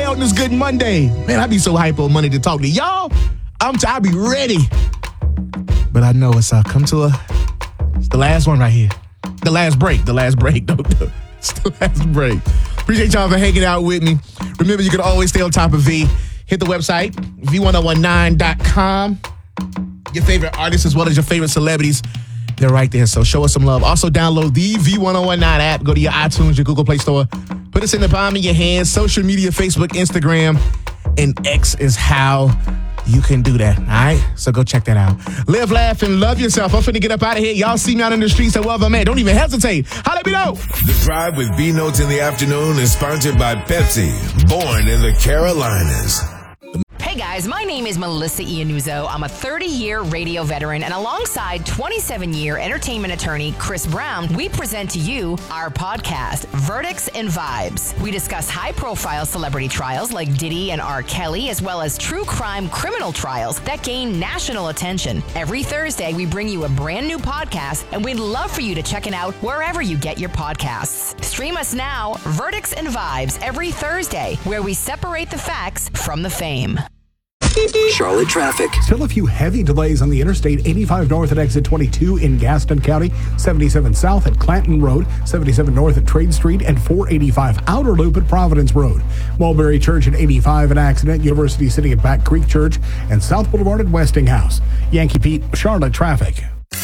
on this good Monday. Man, I be so hype on Monday to talk to y'all. I be ready. But I know it's come to it's the last one right here. The last break. It's the last break. Appreciate y'all for hanging out with me. Remember, you can always stay on top of V. Hit the website, v1019.com. Your favorite artists as well as your favorite celebrities. They're right there, so show us some love. Also, download the V1019 app. Go to your iTunes, your Google Play Store. Put us in the palm of your hands. Social media, Facebook, Instagram, and X is how you can do that, all right? So go check that out. Live, laugh, and love yourself. I'm finna get up out of here. Y'all see me out in the streets at Welcome Man. Don't even hesitate. Holla me know. The Drive with B-Notes in the afternoon is sponsored by Pepsi, born in the Carolinas. Hey guys, my name is Melissa Iannuzzo. I'm a 30-year radio veteran, and alongside 27-year entertainment attorney Chris Brown, we present to you our podcast, Verdicts and Vibes. We discuss high-profile celebrity trials like Diddy and R. Kelly, as well as true crime criminal trials that gain national attention. Every Thursday, we bring you a brand new podcast, and we'd love for you to check it out wherever you get your podcasts. Stream us now, Verdicts and Vibes, every Thursday, where we separate the facts from the fame. Charlotte traffic. Still a few heavy delays on the Interstate 85 north at exit 22 in Gaston County, 77 south at Clanton Road, 77 north at Trade Street, and 485 outer loop at Providence Road. Mulberry Church at 85 an accident, University City at Back Creek Church, and South Boulevard at Westinghouse. Yankee Pete, Charlotte traffic.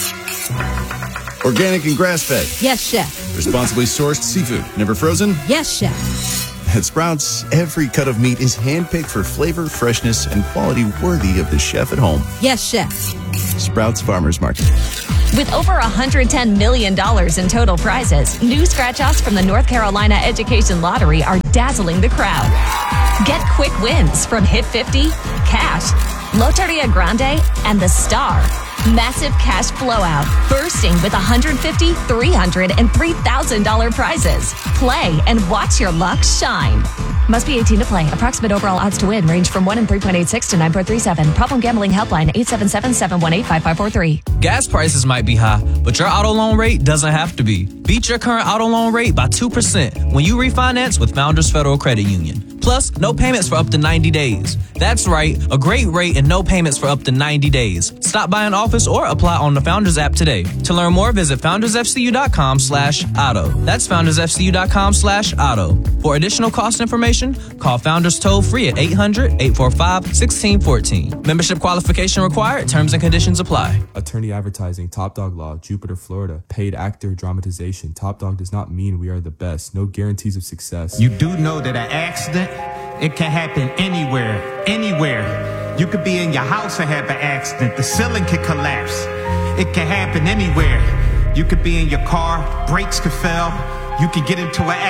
Organic and grass-fed. Yes, chef. Responsibly sourced seafood. Never frozen? Yes, chef. At Sprouts, every cut of meat is handpicked for flavor, freshness, and quality worthy of the chef at home. Yes, chef. Sprouts Farmers Market. With over $110 million in total prizes, new scratch-offs from the North Carolina Education Lottery are dazzling the crowd. Get quick wins from Hit 50, Cash, Loteria Grande, and The Star. Massive cash blowout, bursting with $150, $300, and $3,000 prizes. Play and watch your luck shine. Must be 18 to play. Approximate overall odds to win range from 1 in 3.86 to 9.37. Problem gambling helpline 877-718-5543. Gas prices might be high, but your auto loan rate doesn't have to be. Beat your current auto loan rate by 2% when you refinance with Founders Federal Credit Union. Plus, no payments for up to 90 days. That's right, a great rate and no payments for up to 90 days. Stop by an office or apply on the Founders app today. To learn more, visit foundersfcu.com/auto. That's foundersfcu.com/auto. For additional cost information, call Founders toll free at 800-845-1614. Membership qualification required. Terms and conditions apply. Attorney Advertising, Top Dog Law, Jupiter, Florida. Paid actor, dramatization. Top Dog does not mean we are the best. No guarantees of success. You do know that an accident, it can happen anywhere. You could be in your house and have an accident. The ceiling could collapse. It can happen anywhere. You could be in your car, brakes could fail. You could get into an